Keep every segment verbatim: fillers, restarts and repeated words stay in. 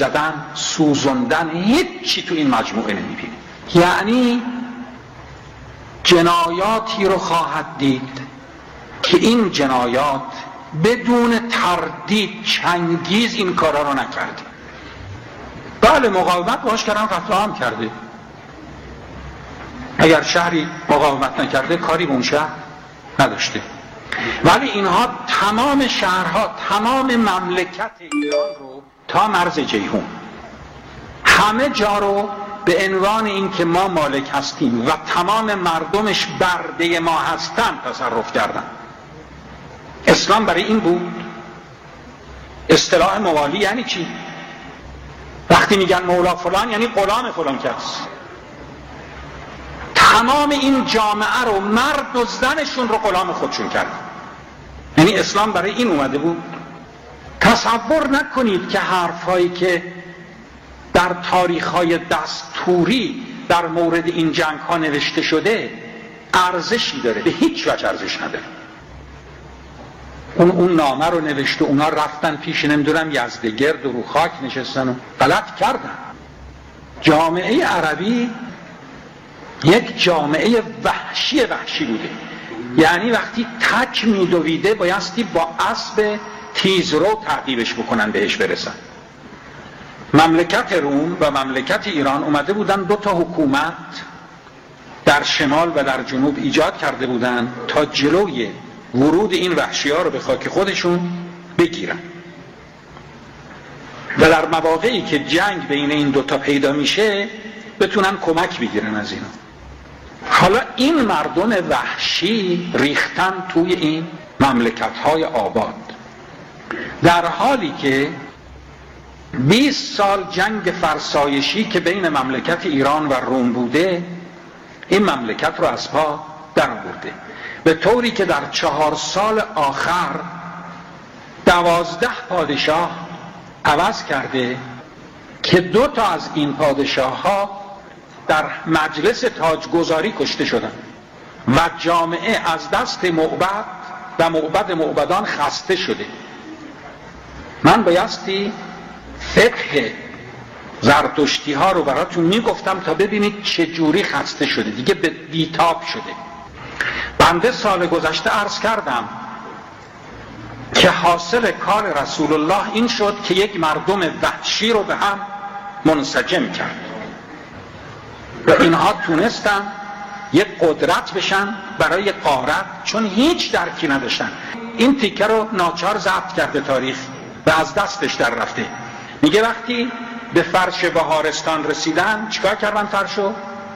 زدن، سوزندن، هیچی تو این مجموعه نمیبینی. یعنی جنایاتی رو خواهد دید که این جنایات بدون تردید چنگیز این کارا رو نکرده. بله مقاومت باش کردن، قتل عام کرده. اگر شهری مقاومت نکرده کاری به اون شهر نداشته. ولی اینها تمام شهرها، تمام مملکت ایران رو تا مرز جیهون، همه جا رو به عنوان این که ما مالک هستیم و تمام مردمش برده ما هستن تصرف کردن. اسلام برای این بود. اصطلاح موالی یعنی چی؟ وقتی میگن مولا فلان یعنی غلام فلان کس. تمام این جامعه رو، مرد و زنشون رو غلام خودشون کردن. یعنی اسلام برای این اومده بود. تصور نکنید که حرفایی که در تاریخ‌های دستوری در مورد این جنگ‌ها نوشته شده ارزشی داره. به هیچ وجه ارزش نداره. اون اون نامه رو نوشته، اونا رفتن پیش نمیدونم یزدگرد و رو خاک نشستن و غلط کردن. جامعه عربی یک جامعه وحشی وحشی بوده. یعنی وقتی تک میدویده بایستی با اسب تیزرو تعقیبش بکنن بهش برسن. مملکت روم و مملکت ایران اومده بودن دو تا حکومت در شمال و در جنوب ایجاد کرده بودن تا جلوی ورود این وحشی ها رو به خاک خودشون بگیرن و در مواقعی که جنگ بین این دوتا پیدا میشه بتونن کمک بگیرن از اینا. حالا این مردم وحشی ریختن توی این مملکت های آباد، در حالی که بیست سال جنگ فرسایشی که بین مملکت ایران و روم بوده این مملکت رو از پا در آورده، به طوری که در چهار سال آخر دوازده پادشاه عوض کرده که دو تا از این پادشاه ها در مجلس تاجگذاری کشته شدن و جامعه از دست معبد و معبد معبدان خسته شده. من بایستی فقه زرتشتی ها رو براتون میگفتم تا ببینید چه جوری خسته شده، دیگه به بیتاب شده. بنده سال گذشته عرض کردم که حاصل کار رسول الله این شد که یک مردم وحشی رو به هم منسجم کرد و اینها تونستن یک قدرت بشن برای غارت، چون هیچ درکی نداشتن. این تیکه رو ناچار ضبط کرده تاریخ و از دستش در رفته. میگه وقتی به فرش بهارستان رسیدن چیکار کردن فرشو؟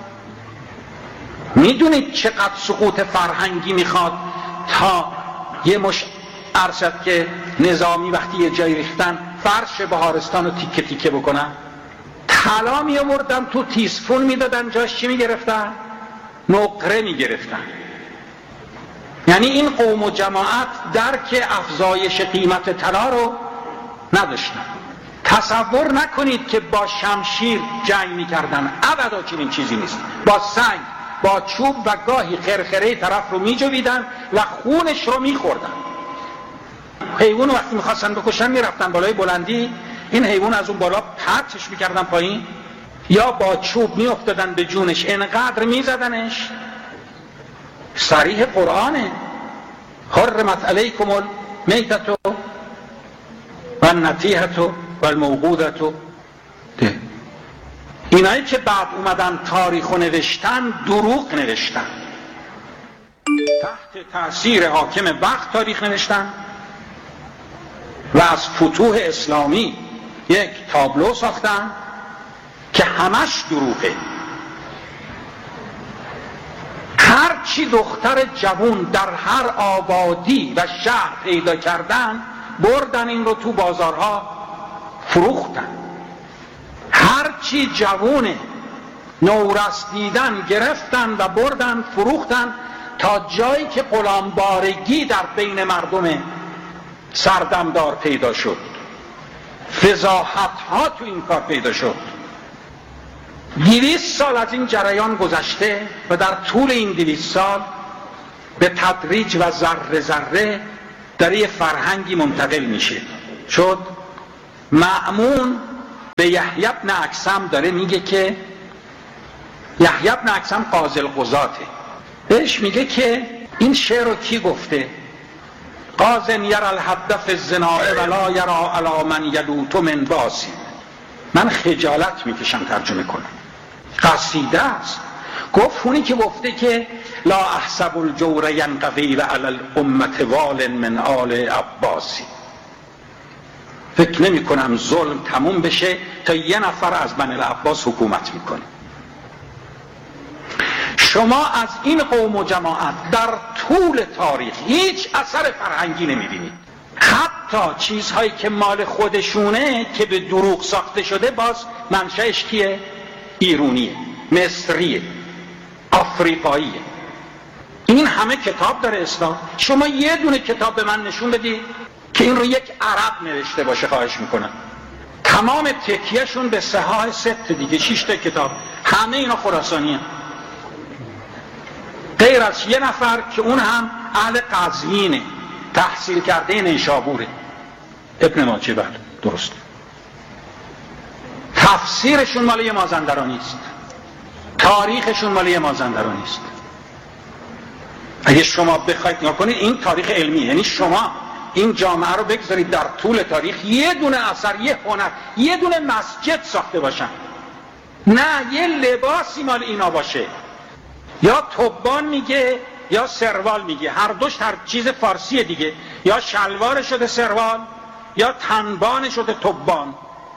میدونید چقدر سقوط فرهنگی میخواد تا یه مش ارشد که نظامی وقتی یه جایی ریختن فرش بهارستان رو تیکه تیکه بکنن، طلا می آوردن تو تیسفون میدادن، جاش چی میگرفتن؟ نقره میگرفتن. یعنی این قوم و جماعت درک افزایش قیمت طلا رو نداشتن. تصور نکنید که با شمشیر جنگ میکردن، ابدا چنین چیزی نیست. با سنگ، با چوب و گاهی خرخره طرف رو میجویدن و خونش رو میخوردن. حیوان وقتی میخواستن بکشن میرفتن بالای بلندی، این حیوان از اون بالا پرتش میکردن پایین یا با چوب میافتادن به جونش، انقدر میزدنش. صریح قرآنه، حرمت علیکم المیتة و النطیحة و الموقوذة. اینایی که بعد اومدن تاریخو نوشتن دروغ نوشتن، تحت تأثیر حاکم وقت تاریخ نوشتن و از فتوح اسلامی یک تابلو ساختن که همش دروغه. هر چی دختر جوان در هر آبادی و شهر پیدا کردن بردن این رو تو بازارها فروختن. هر چی جوونه نورست دیدن گرفتن و بردن فروختن تا جایی که غلامبارگی در بین مردم سردمدار پیدا شد، فضاحت ها تو این کار پیدا شد. دویست سال از این جریان گذشته و در طول این دویست سال به تدریج و ذره ذره در یه فرهنگی منتقل میشه. شد مأمون به به یحیی بن اکثم داره میگه که یحیی بن اکثم قاضی القضاته، بهش میگه که این شعر رو کی گفته؟ قاضٍ یری الحد فی الزنا ولا یری علی من یلوت من باسی. من خجالت میکشم ترجمه کنم، قصیده است. گفت اونی که گفته که لا احسب الجور ینقضی علی الامه وال من آل عباسی، فکر نمی کنم ظلم تموم بشه تا یه نفر از بنی العباس حکومت میکنه. شما از این قوم و جماعت در طول تاریخ هیچ اثر فرهنگی نمیبینید. حتی چیزهایی که مال خودشونه که به دروغ ساخته شده باز منشأش کیه؟ ایرونیه، مصریه، آفریقاییه. این همه کتاب داره اسلام. شما یه دونه کتاب به من نشون بدید که این رو یک عرب نوشته باشه، خواهش میکنم. تمام تکیهشون به صحاح ست دیگه، شش تا کتاب، همه اینا خراسانیه، غیر از یه نفر که اون هم اهل قزوینه، تحصیل کرده نیشابوره، ابن ماجه. بله درست. تفسیرشون مال یه مازندرانی است، تاریخشون مال یه مازندرانی است. اگه شما بخواید نگاه کنید این تاریخ علمی، یعنی شما این جامعه رو بگذارید در طول تاریخ یه دونه اثر، یه هنر، یه دونه مسجد ساخته باشن، نه یه لباسی مال اینا باشه. یا تبان میگه یا سروال میگه، هر دوش هر چیز فارسیه دیگه، یا شلوار شده سروال یا تنبان شده تبان.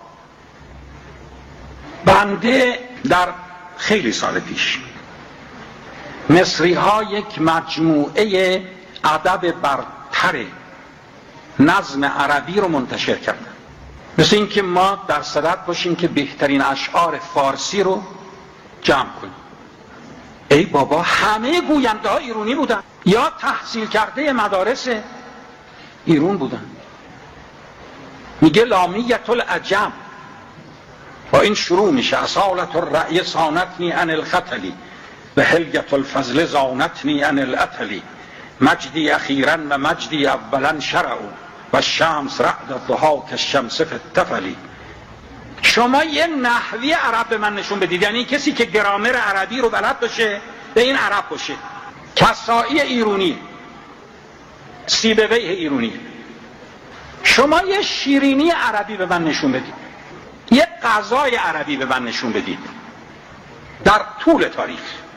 بنده در خیلی سال پیش مصری ها یک مجموعه ادب برتر نظم عربی رو منتشر کردن، مثل این که ما در صدد باشیم که بهترین اشعار فارسی رو جمع کنیم. ای بابا، همه گوینده ها ایرانی بودن یا تحصیل کرده مدارس ایران بودن. میگه لامیت العجم، با این شروع میشه: اصالت الرأی صانتنی عن الخطلی و حلیت الفضل زانتنی عن الاتلی، مجدی اخیرا و مجدی اولا شرعو و شمس رعد الضحا کالشمس فی التفلی. شما یه نحوی عرب به من نشون بدید، یعنی کسی که گرامر عربی رو بلد باشه به این عرب باشه. کسائی ایرانی، سیبویه ایرانی. شما یه شیرینی عربی به من نشون بدید، یه غذای عربی به من نشون بدید در طول تاریخ.